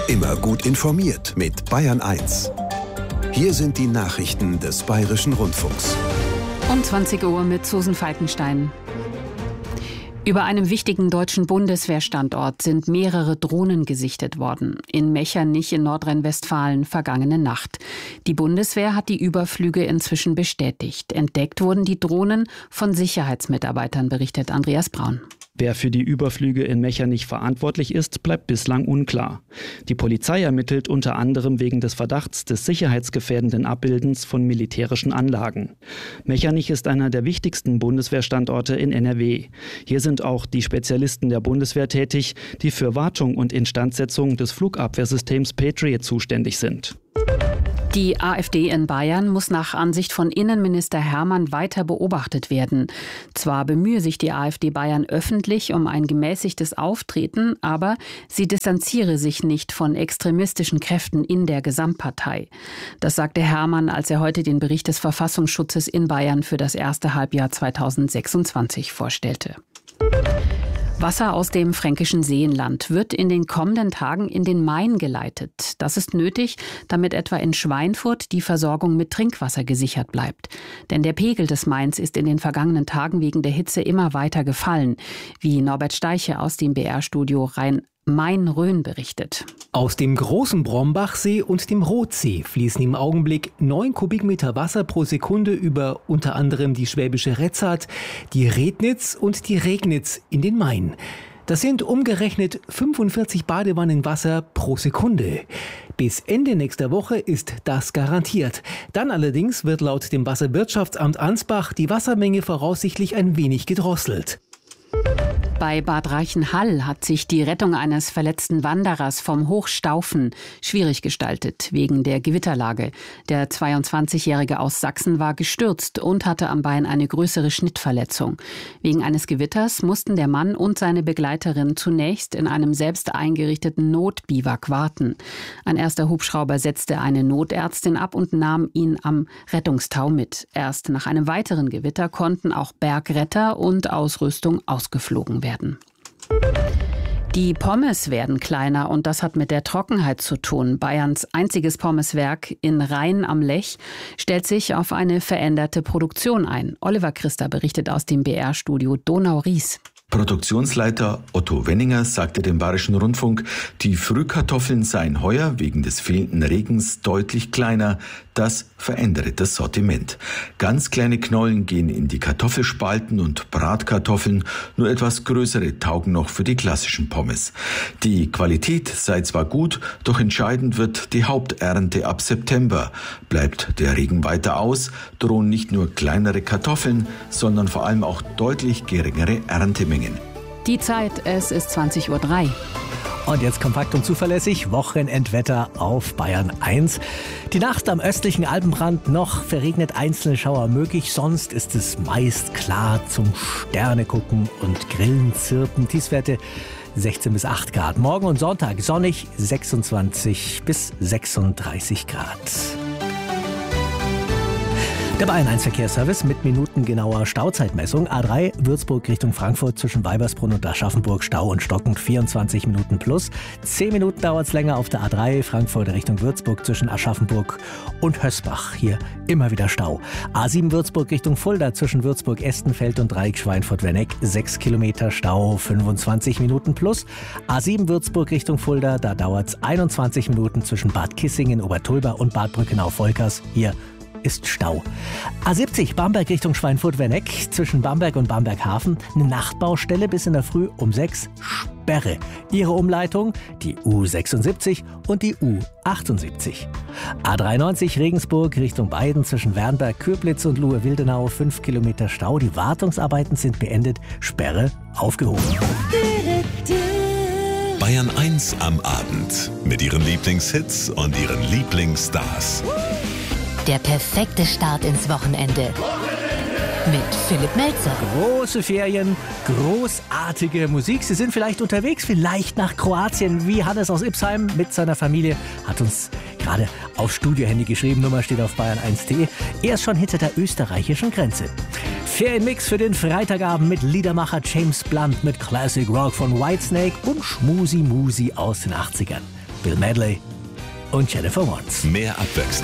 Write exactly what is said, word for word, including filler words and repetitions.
Immer gut informiert mit Bayern eins. Hier sind die Nachrichten des Bayerischen Rundfunks. Um zwanzig Uhr mit Susan Falkenstein. Über einem wichtigen deutschen Bundeswehrstandort sind mehrere Drohnen gesichtet worden. In Mechernich in Nordrhein-Westfalen vergangene Nacht. Die Bundeswehr hat die Überflüge inzwischen bestätigt. Entdeckt wurden die Drohnen von Sicherheitsmitarbeitern, berichtet Andreas Braun. Wer für die Überflüge in Mechernich verantwortlich ist, bleibt bislang unklar. Die Polizei ermittelt unter anderem wegen des Verdachts des sicherheitsgefährdenden Abbildens von militärischen Anlagen. Mechernich ist einer der wichtigsten Bundeswehrstandorte in N R W. Hier sind auch die Spezialisten der Bundeswehr tätig, die für Wartung und Instandsetzung des Flugabwehrsystems Patriot zuständig sind. Die AfD in Bayern muss nach Ansicht von Innenminister Hermann weiter beobachtet werden. Zwar bemühe sich die AfD Bayern öffentlich um ein gemäßigtes Auftreten, aber sie distanziere sich nicht von extremistischen Kräften in der Gesamtpartei. Das sagte Hermann, als er heute den Bericht des Verfassungsschutzes in Bayern für das erste Halbjahr zweitausendsechsundzwanzig vorstellte. Wasser aus dem fränkischen Seenland wird in den kommenden Tagen in den Main geleitet. Das ist nötig, damit etwa in Schweinfurt die Versorgung mit Trinkwasser gesichert bleibt. Denn der Pegel des Mains ist in den vergangenen Tagen wegen der Hitze immer weiter gefallen, wie Norbert Steiche aus dem B R-Studio Rhein Main-Rhön berichtet. Aus dem großen Brombachsee und dem Rothsee fließen im Augenblick neun Kubikmeter Wasser pro Sekunde über unter anderem die Schwäbische Retzart, die Rednitz und die Regnitz in den Main. Das sind umgerechnet fünfundvierzig Badewannen Wasser pro Sekunde. Bis Ende nächster Woche ist das garantiert. Dann allerdings wird laut dem Wasserwirtschaftsamt Ansbach die Wassermenge voraussichtlich ein wenig gedrosselt. Bei Bad Reichenhall hat sich die Rettung eines verletzten Wanderers vom Hochstaufen schwierig gestaltet, wegen der Gewitterlage. Der zweiundzwanzigjährige aus Sachsen war gestürzt und hatte am Bein eine größere Schnittverletzung. Wegen eines Gewitters mussten der Mann und seine Begleiterin zunächst in einem selbst eingerichteten Notbiwak warten. Ein erster Hubschrauber setzte eine Notärztin ab und nahm ihn am Rettungstau mit. Erst nach einem weiteren Gewitter konnten auch Bergretter und Ausrüstung ausgeflogen werden. Die Pommes werden kleiner und das hat mit der Trockenheit zu tun. Bayerns einziges Pommeswerk in Rhein am Lech stellt sich auf eine veränderte Produktion ein. Oliver Christa berichtet aus dem B R-Studio Donau-Ries. Produktionsleiter Otto Wenninger sagte dem Bayerischen Rundfunk, die Frühkartoffeln seien heuer wegen des fehlenden Regens deutlich kleiner. Das verändere das Sortiment. Ganz kleine Knollen gehen in die Kartoffelspalten und Bratkartoffeln, nur etwas größere taugen noch für die klassischen Pommes. Die Qualität sei zwar gut, doch entscheidend wird die Haupternte ab September. Bleibt der Regen weiter aus, drohen nicht nur kleinere Kartoffeln, sondern vor allem auch deutlich geringere Erntemengen. Die Zeit, es ist zwanzig Uhr drei. Und jetzt kompakt und zuverlässig Wochenendwetter auf Bayern eins. Die Nacht am östlichen Alpenrand noch verregnet einzelne Schauer möglich. Sonst ist es meist klar zum Sternegucken und Grillen, Zirpen. Tiefstwerte sechzehn bis acht Grad. Morgen und Sonntag sonnig sechsundzwanzig bis sechsunddreißig Grad. Der Bayern eins Verkehrsservice mit minutengenauer Stauzeitmessung. A drei Würzburg Richtung Frankfurt zwischen Weibersbrunn und Aschaffenburg Stau und stockend vierundzwanzig Minuten plus. zehn Minuten dauert es länger auf der A drei Frankfurt Richtung Würzburg zwischen Aschaffenburg und Hösbach. Hier immer wieder Stau. A sieben Würzburg Richtung Fulda zwischen Würzburg-Estenfeld und Dreieck Schweinfurt-Werneck. sechs Kilometer Stau, fünfundzwanzig Minuten plus. A sieben Würzburg Richtung Fulda, da dauert es einundzwanzig Minuten zwischen Bad Kissingen, Obertulba und Bad Brückenau-Volkers. Hier ist Stau. A siebzig Bamberg Richtung Schweinfurt-Werneck zwischen Bamberg und Bamberg-Hafen. Eine Nachtbaustelle bis in der Früh um sechs. Sperre. Ihre Umleitung die U sechsundsiebzig und die U achtundsiebzig. A dreiundneunzig Regensburg Richtung Weiden zwischen Wernberg, Köblitz und Luhe-Wildenau. fünf Kilometer Stau. Die Wartungsarbeiten sind beendet. Sperre aufgehoben. Bayern eins am Abend mit ihren Lieblingshits und ihren Lieblingsstars. Der perfekte Start ins Wochenende. Mit Philipp Melzer. Große Ferien, großartige Musik. Sie sind vielleicht unterwegs, vielleicht nach Kroatien, wie Hannes aus Ipsheim mit seiner Familie. Hat uns gerade auf Studiohandy geschrieben. Nummer steht auf bayern eins punkt de. Er ist schon hinter der österreichischen Grenze. Ferienmix für den Freitagabend mit Liedermacher James Blunt, mit Classic Rock von Whitesnake und Schmusi Musi aus den achtzigern. Bill Medley und Jennifer Warnes. Mehr Abwechslung.